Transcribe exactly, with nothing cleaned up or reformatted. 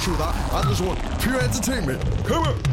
Shoot out. Anders one. Pure entertainment. Come on.